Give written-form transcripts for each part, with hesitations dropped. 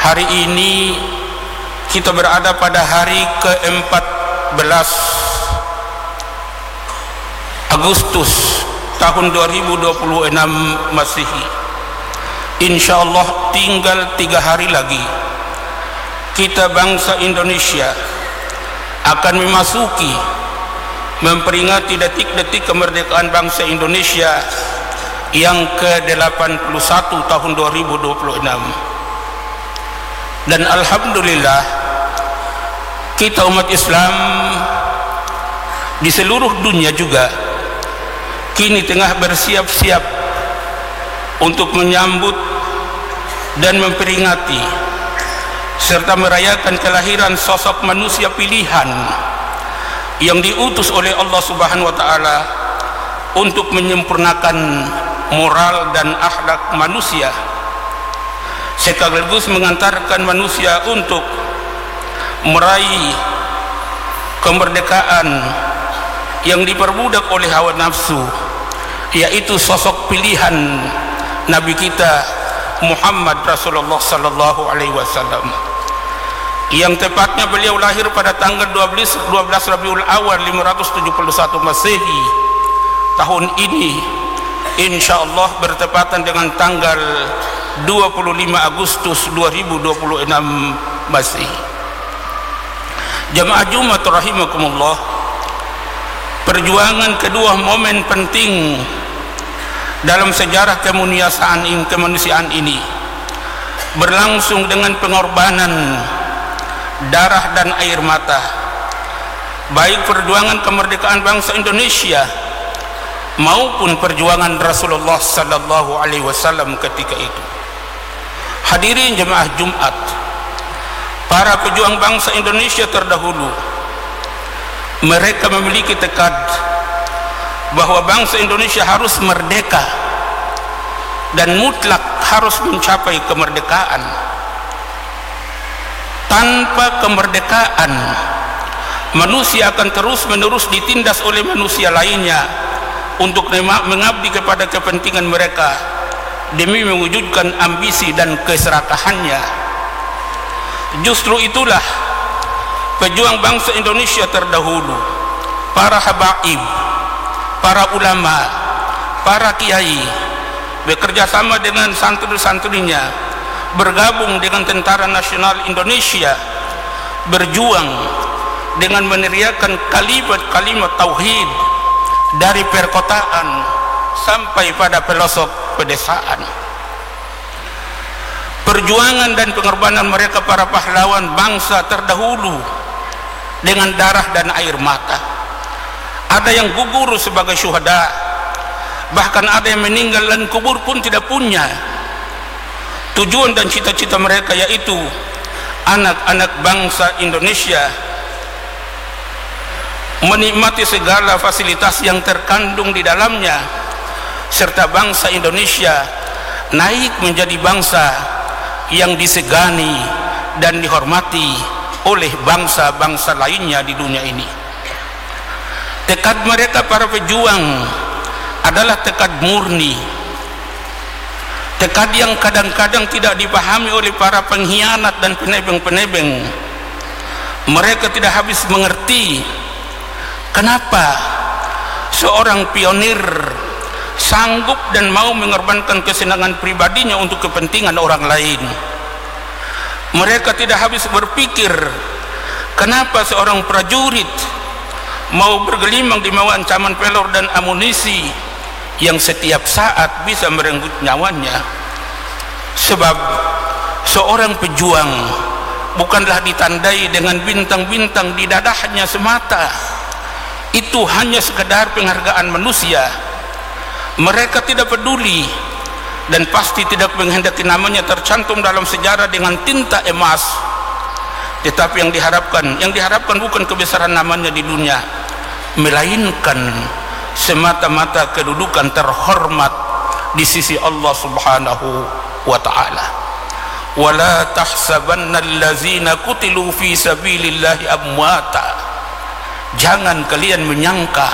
Hari ini kita berada pada hari ke-14 Agustus tahun 2026 Masehi. InsyaAllah tinggal 3 hari lagi kita bangsa Indonesia akan memperingati detik-detik kemerdekaan bangsa Indonesia yang ke-81 tahun 2026. Dan alhamdulillah kita umat Islam di seluruh dunia juga kini tengah bersiap-siap untuk menyambut dan memperingati serta merayakan kelahiran sosok manusia pilihan yang diutus oleh Allah Subhanahu wa taala untuk menyempurnakan moral dan akhlak manusia, sekaligus mengantarkan manusia untuk meraih kemerdekaan yang diperbudak oleh hawa nafsu, yaitu sosok pilihan Nabi kita Muhammad Rasulullah sallallahu alaihi wasallam, yang tepatnya beliau lahir pada tanggal 12 Rabiul Awal 571 Masehi. Tahun ini insyaallah bertepatan dengan tanggal 25 Agustus 2026 Masehi. Jamaah Jumat rahimakumullah, perjuangan kedua momen penting dalam sejarah kemanusiaan ini berlangsung dengan pengorbanan darah dan air mata, baik perjuangan kemerdekaan bangsa Indonesia maupun perjuangan Rasulullah sallallahu alaihi wasallam ketika itu. Hadirin jemaah Jumat, para pejuang bangsa Indonesia terdahulu, mereka memiliki tekad bahwa bangsa Indonesia harus merdeka dan mutlak harus mencapai kemerdekaan. Tanpa kemerdekaan, manusia akan terus-menerus ditindas oleh manusia lainnya untuk mengabdi kepada kepentingan mereka demi mewujudkan ambisi dan keserakahannya. Justru itulah pejuang bangsa Indonesia terdahulu, para habaib, para ulama, para kiai bekerja sama dengan santri-santrinya, bergabung dengan Tentara Nasional Indonesia, berjuang dengan meneriakkan kalimat tauhid dari perkotaan sampai pada pelosok pedesaan. Perjuangan dan pengorbanan mereka para pahlawan bangsa terdahulu dengan darah dan air mata. Ada yang gugur sebagai syuhada, bahkan ada yang meninggal dan kubur pun tidak punya. Tujuan dan cita-cita mereka yaitu anak-anak bangsa Indonesia menikmati segala fasilitas yang terkandung di dalamnya, serta bangsa Indonesia naik menjadi bangsa yang disegani dan dihormati oleh bangsa-bangsa lainnya di dunia ini. Tekad mereka para pejuang adalah tekad murni, tekad yang kadang-kadang tidak dipahami oleh para pengkhianat dan penebeng-penebeng. Mereka tidak habis mengerti kenapa seorang pionir sanggup dan mau mengorbankan kesenangan pribadinya untuk kepentingan orang lain. Mereka tidak habis berpikir kenapa seorang prajurit mau bergelimang di bawah ancaman pelor dan amunisi yang setiap saat bisa merenggut nyawanya. Sebab seorang pejuang bukanlah ditandai dengan bintang-bintang di dadahnya semata. Itu hanya sekedar penghargaan manusia. Mereka tidak peduli dan pasti tidak menghendaki namanya tercantum dalam sejarah dengan tinta emas. Tetapi yang diharapkan bukan kebesaran namanya di dunia, melainkan semata-mata kedudukan terhormat di sisi Allah Subhanahu wa taala. Wala tahsabanna allazina qutilu fi sabilillahi amwata. Jangan kalian menyangka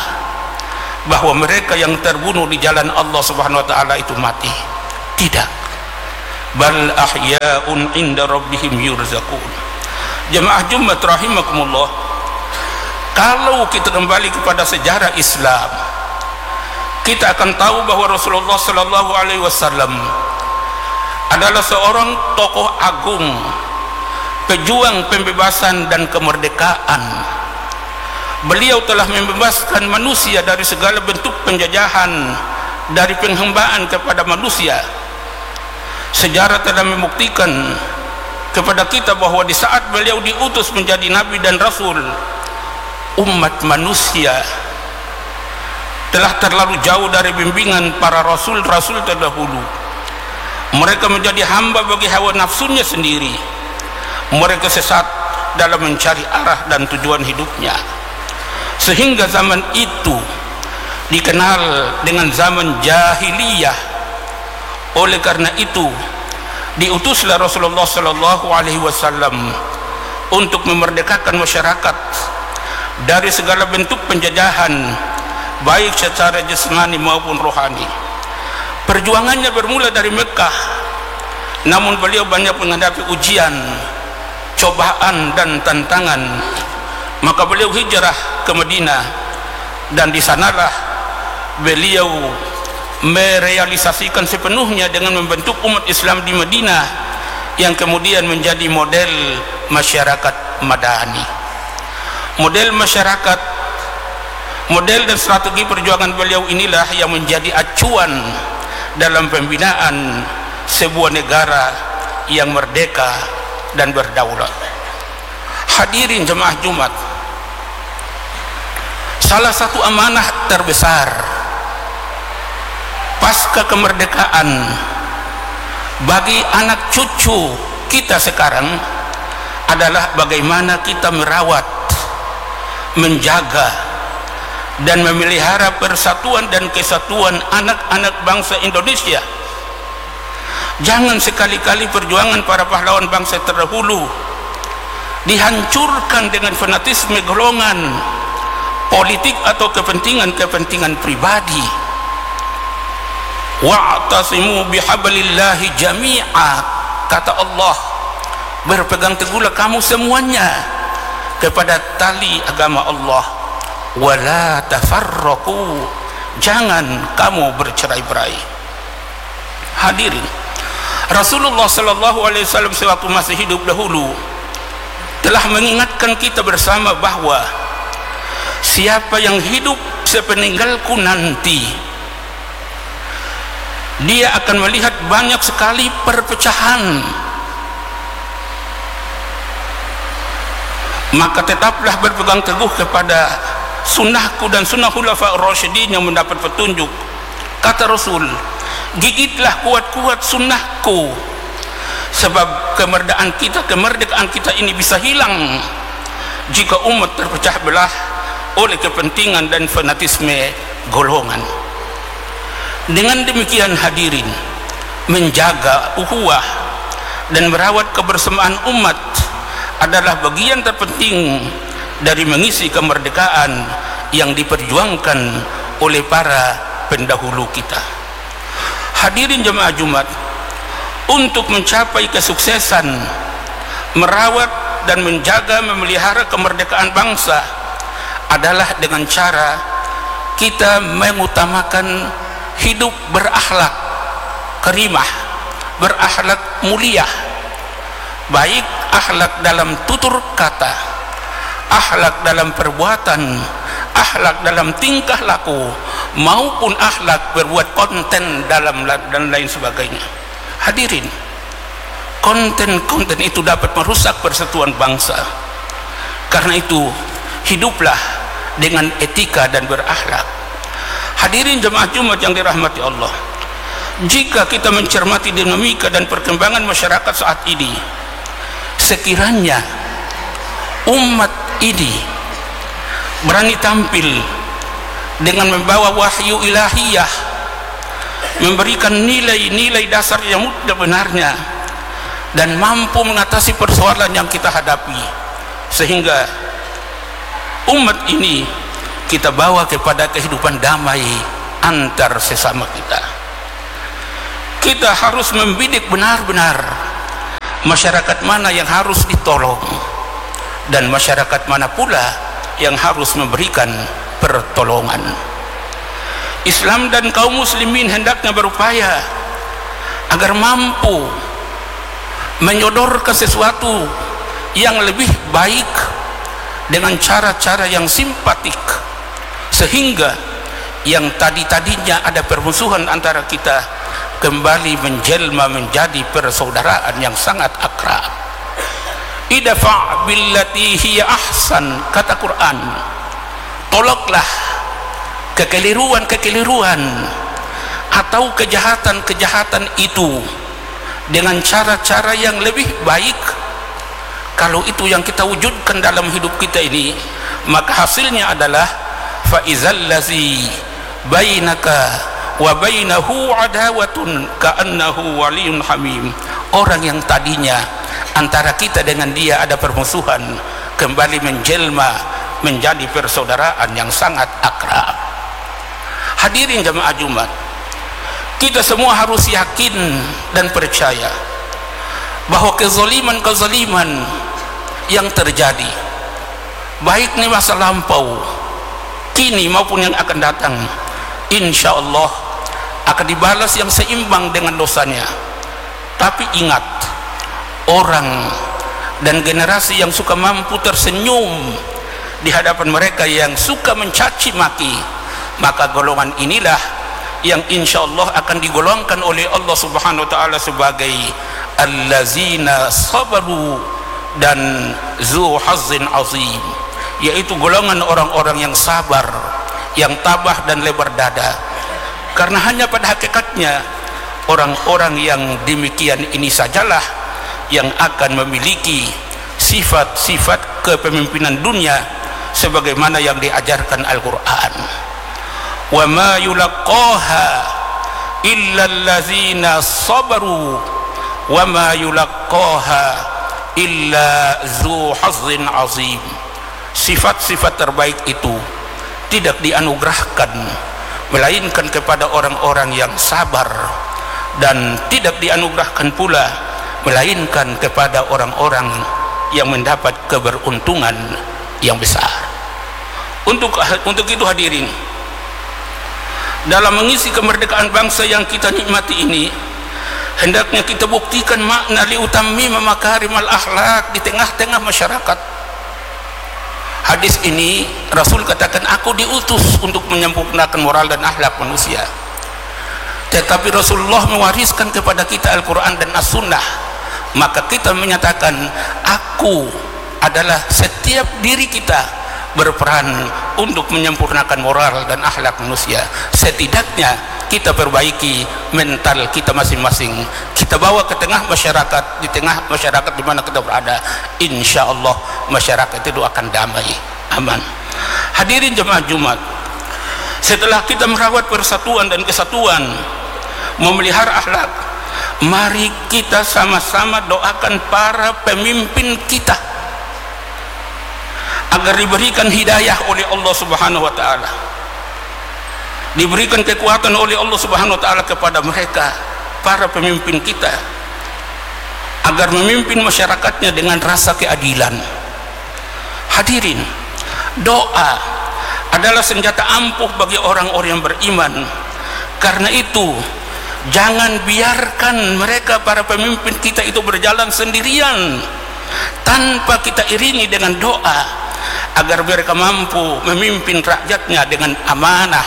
bahwa mereka yang terbunuh di jalan Allah Subhanahu wa taala itu mati. Tidak. bal ahya'un 'inda rabbihim yurzaqun. Jemaah Jumat rahimakumullah, kalau kita kembali kepada sejarah Islam, kita akan tahu bahwa Rasulullah sallallahu alaihi wasallam adalah seorang tokoh agung, pejuang pembebasan dan kemerdekaan. Beliau telah membebaskan manusia dari segala bentuk penjajahan, dari penghambaan kepada manusia. Sejarah telah membuktikan kepada kita bahwa di saat beliau diutus menjadi nabi dan rasul, umat manusia telah terlalu jauh dari bimbingan para rasul-rasul terdahulu. Mereka menjadi hamba bagi hawa nafsunya sendiri. Mereka sesat dalam mencari arah dan tujuan hidupnya, sehingga zaman itu dikenal dengan zaman jahiliyah. Oleh karena itu diutuslah Rasulullah sallallahu alaihi wasallam untuk memerdekakan masyarakat dari segala bentuk penjajahan, baik secara jasmani maupun rohani. Perjuangannya bermula dari Mekah, namun beliau banyak menghadapi ujian, cobaan dan tantangan. Maka beliau hijrah ke Madinah, dan di sanalah beliau merealisasikan sepenuhnya dengan membentuk umat Islam di Madinah, yang kemudian menjadi model masyarakat madani. Model masyarakat, model dan strategi perjuangan beliau inilah yang menjadi acuan dalam pembinaan sebuah negara yang merdeka dan berdaulat. Hadirin jemaah Jumat, salah satu amanah terbesar pasca kemerdekaan bagi anak cucu kita sekarang adalah bagaimana kita merawat, menjaga dan memelihara persatuan dan kesatuan anak-anak bangsa Indonesia. Jangan sekali-kali perjuangan para pahlawan bangsa terdahulu dihancurkan dengan fanatisme golongan, politik atau kepentingan-kepentingan pribadi. Wa'tasimu bihablillahi jami'a, kata Allah, berpegang teguhlah kamu semuanya kepada tali agama Allah. Wala tafarraqu, jangan kamu bercerai-berai. Hadirin, Rasulullah sallallahu alaihi wasallam sewaktu masih hidup dahulu telah mengingatkan kita bersama bahwa siapa yang hidup sepeninggalku nanti, dia akan melihat banyak sekali perpecahan. Maka tetaplah berpegang teguh kepada sunnahku dan sunnah khulafaur rasyidin yang mendapat petunjuk. Kata Rasul, gigitlah kuat-kuat sunnahku, sebab kemerdekaan kita ini bisa hilang jika umat terpecah belah oleh kepentingan dan fanatisme golongan. Dengan demikian hadirin, menjaga ukhuwah dan merawat kebersamaan umat adalah bagian terpenting dari mengisi kemerdekaan yang diperjuangkan oleh para pendahulu kita. Hadirin jemaah Jumat, untuk mencapai kesuksesan merawat dan menjaga memelihara kemerdekaan bangsa adalah dengan cara kita mengutamakan hidup berakhlak karimah, berakhlak mulia, baik akhlak dalam tutur kata, akhlak dalam perbuatan, akhlak dalam tingkah laku, maupun akhlak berbuat konten dalam dan lain sebagainya. Hadirin, konten-konten itu dapat merusak persatuan bangsa. Karena itu hiduplah dengan etika dan berakhlak. Hadirin jemaah Jumat yang dirahmati Allah, jika kita mencermati dinamika dan perkembangan masyarakat saat ini, sekiranya umat ini berani tampil dengan membawa wahyu ilahiyah, memberikan nilai-nilai dasar yang mudah benarnya, dan mampu mengatasi persoalan yang kita hadapi, sehingga umat ini kita bawa kepada kehidupan damai antar sesama kita. kita harus membidik benar-benar masyarakat mana yang harus ditolong dan masyarakat mana pula yang harus memberikan pertolongan. Islam dan kaum muslimin hendaknya berupaya agar mampu menyodorkan sesuatu yang lebih baik dengan cara-cara yang simpatik, sehingga yang tadinya ada permusuhan antara kita kembali menjelma menjadi persaudaraan yang sangat akrab. Idfa' billati hiya ahsan, kata Quran, tolaklah kekeliruan atau kejahatan itu dengan cara-cara yang lebih baik. Kalau itu yang kita wujudkan dalam hidup kita ini, maka hasilnya adalah fa izal ladzi bainaka wa bainahu adawatun ka'annahu waliyyun hamim. Orang yang tadinya antara kita dengan dia ada permusuhan kembali menjelma menjadi persaudaraan yang sangat akrab. Hadirin jemaah Jumat, kita semua harus yakin dan percaya bahwa kezaliman yang terjadi, baik di masa lampau, kini maupun yang akan datang, insya Allah akan dibalas yang seimbang dengan dosanya. Tapi ingat, orang dan generasi yang suka mampu tersenyum di hadapan mereka yang suka mencaci maki, maka golongan inilah yang insya Allah akan digolongkan oleh Allah Subhanahu wa ta'ala sebagai allazina sabaru dan zu hazzin azim, yaitu golongan orang-orang yang sabar, yang tabah dan lebar dada. Karena hanya pada hakikatnya orang-orang yang demikian ini sajalah yang akan memiliki sifat-sifat kepemimpinan dunia sebagaimana yang diajarkan Al-Quran. Wa ma yulaqaha illa allazina sabaru wa ma yulaqaha illa zu hazzin azim. Sifat-sifat terbaik itu tidak dianugerahkan melainkan kepada orang-orang yang sabar, dan tidak dianugerahkan pula melainkan kepada orang-orang yang mendapat keberuntungan yang besar. Untuk itu hadirin, dalam mengisi kemerdekaan bangsa yang kita nikmati ini, hendaknya kita buktikan makna liutammima makarimal akhlak di tengah-tengah masyarakat. Hadis ini Rasul katakan, aku diutus untuk menyempurnakan moral dan akhlak manusia. Tetapi Rasulullah mewariskan kepada kita Al-Quran dan As-Sunnah, maka kita menyatakan aku adalah setiap diri kita berperan untuk menyempurnakan moral dan akhlak manusia. Setidaknya kita perbaiki mental kita masing-masing, kita bawa ke tengah masyarakat, di tengah masyarakat di mana kita berada, insya Allah masyarakat itu akan damai, aman. Hadirin jemaah Jumat, setelah kita merawat persatuan dan kesatuan, memelihara akhlak, mari kita sama-sama doakan para pemimpin kita agar diberikan hidayah oleh Allah Subhanahu wa ta'ala, diberikan kekuatan oleh Allah Subhanahu wa ta'ala kepada mereka, para pemimpin kita, agar memimpin masyarakatnya dengan rasa keadilan. Hadirin, doa adalah senjata ampuh bagi orang-orang yang beriman. Karena itu jangan biarkan mereka, para pemimpin kita itu berjalan sendirian tanpa kita iringi dengan doa agar mereka mampu memimpin rakyatnya dengan amanah.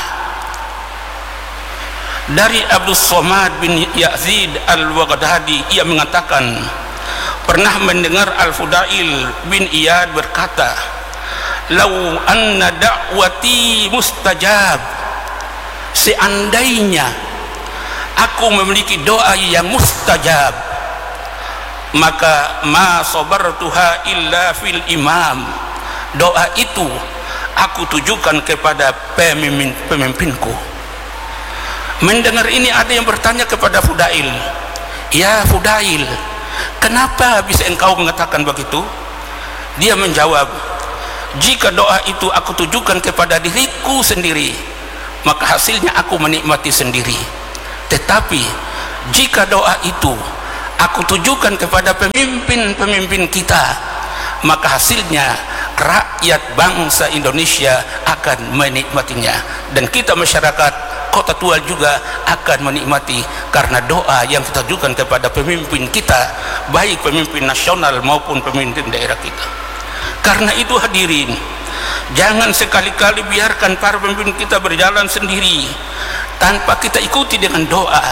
Dari Abdul Somad bin Yazid Al-Baghdadi, ia mengatakan pernah mendengar Al-Fudail bin Iyad berkata, lau anna da'wati mustajab, seandainya aku memiliki doa yang mustajab, maka ma sabartuha illa fil imam, doa itu aku tujukan kepada pemimpinku. Mendengar ini ada yang bertanya kepada Fudail, ya Fudail, kenapa bisa engkau mengatakan begitu? Dia menjawab, jika doa itu aku tujukan kepada diriku sendiri, maka hasilnya aku menikmati sendiri. Tetapi jika doa itu aku tujukan kepada pemimpin-pemimpin kita, maka hasilnya rakyat bangsa Indonesia akan menikmatinya, dan kita masyarakat Kota Tua juga akan menikmati karena doa yang kita tujukan kepada pemimpin kita, baik pemimpin nasional maupun pemimpin daerah kita. Karena itu hadirin, jangan sekali-kali biarkan para pemimpin kita berjalan sendiri tanpa kita ikuti dengan doa,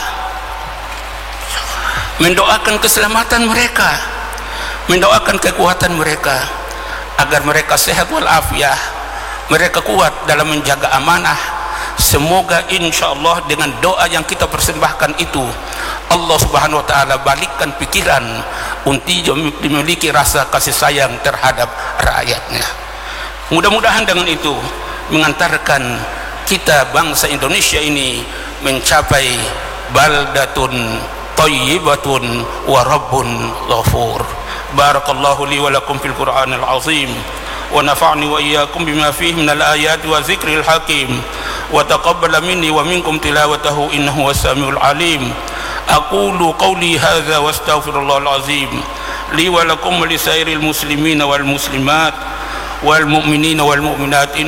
mendoakan keselamatan mereka, mendoakan kekuatan mereka agar mereka sehat walafiat, mereka kuat dalam menjaga amanah. Semoga insyaallah dengan doa yang kita persembahkan itu, Allah Subhanahu wa taala balikkan pikiran untuk memiliki rasa kasih sayang terhadap rakyatnya. Mudah-mudahan dengan itu mengantarkan kita bangsa Indonesia ini mencapai baldatun thayyibatun wa rabbun ghafur. Barakallahu li wa lakum fil Qur'anil azim wa nafa'ni wa iyyakum bima fihi minal ayati wa zikril hakim wa taqabbala minni wa minkum tilawatahu innahu was-sami'ul alim. Aqulu qawli hadza wa astaghfirullahal azim li wa lakum wa lisairil muslimina wal muslimat wal mu'minina wal mu'minat.